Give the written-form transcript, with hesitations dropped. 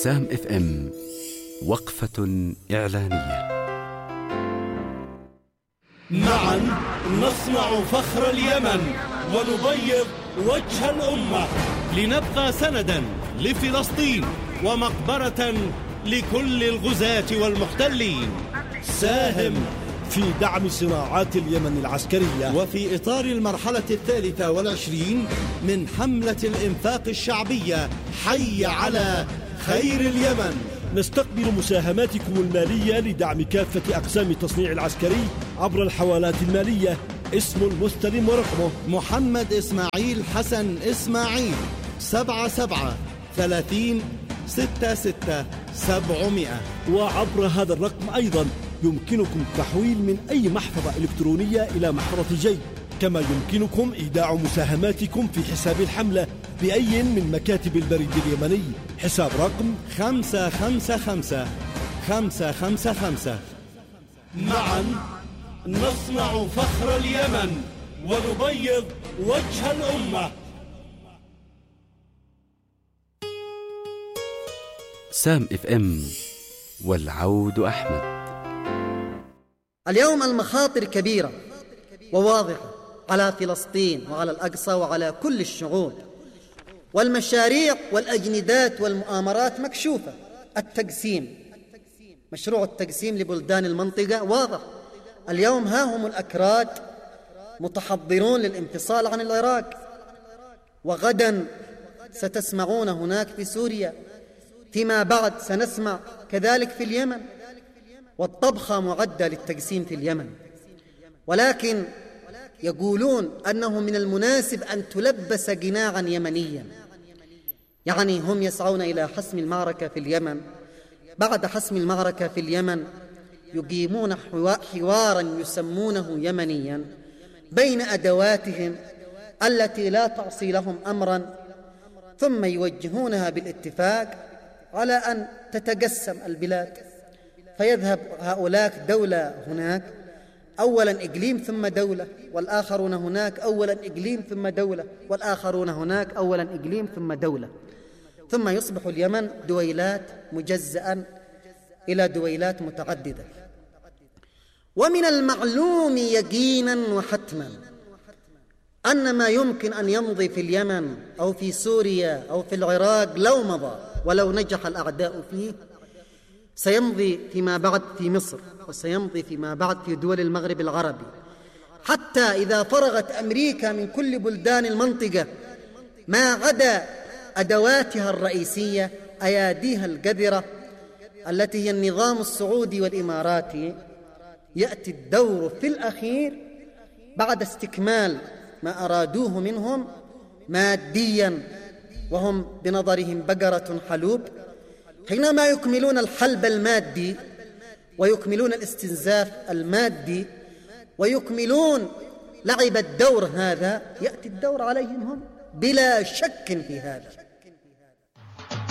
سام اف ام وقفة إعلانية. معا نصنع فخر اليمن ونبيض وجه الأمة، لنبقى سندا لفلسطين ومقبرة لكل الغزاة والمحتلين. ساهم في دعم صناعات اليمن العسكرية وفي إطار المرحلة 23 من حملة الإنفاق الشعبية حي على خير اليمن. نستقبل مساهماتكم المالية لدعم كافة أقسام التصنيع العسكري عبر الحوالات المالية. اسم المستلم ورقمه محمد إسماعيل حسن إسماعيل 77 30 66 700. وعبر هذا الرقم أيضا يمكنكم التحويل من أي محفظة إلكترونية إلى محفظة جي، كما يمكنكم إيداع مساهماتكم في حساب الحملة بأي من مكاتب البريد اليمني. حساب رقم 555 555. معا نصنع فخر اليمن ونبيض وجه الأمة. سام اف ام والعود أحمد. اليوم المخاطر كبيرة وواضحة على فلسطين وعلى الأقصى وعلى كل الشعوب، والمشاريع والأجندات والمؤامرات مكشوفة. التقسيم، مشروع التقسيم لبلدان المنطقة واضح. اليوم ها هم الأكراد متحضرون للانفصال عن العراق، وغدا ستسمعون هناك في سوريا، فيما بعد سنسمع كذلك في اليمن، والطبخة معدة للتقسيم في اليمن. ولكن يقولون أنه من المناسب أن تلبس قناعا يمنيا، يعني هم يسعون إلى حسم المعركة في اليمن. بعد حسم المعركة في اليمن يقيمون حوارا يسمونه يمنيا بين أدواتهم التي لا تعصي لهم أمرا، ثم يوجهونها بالاتفاق على أن تتقسم البلاد، فيذهب هؤلاء دولة هناك أولا إقليم ثم دولة، والآخرون هناك أولا إقليم ثم دولة، والآخرون هناك أولا إقليم ثم دولة، ثم يصبح اليمن دويلات مجزأ إلى دويلات متعددة. ومن المعلوم يقينا وحتما أن ما يمكن أن يمضي في اليمن أو في سوريا أو في العراق لو مضى ولو نجح الأعداء فيه سيمضي فيما بعد في مصر، وسيمضي فيما بعد في دول المغرب العربي، حتى إذا فرغت أمريكا من كل بلدان المنطقة ما عدا أدواتها الرئيسية، أياديها القذرة التي هي النظام السعودي والإماراتي، يأتي الدور في الأخير بعد استكمال ما أرادوه منهم ماديا، وهم بنظرهم بقرة حلوب، حينما يكملون الحلب المادي ويكملون الاستنزاف المادي ويكملون لعب الدور هذا، يأتي الدور عليهم هم بلا شك في هذا.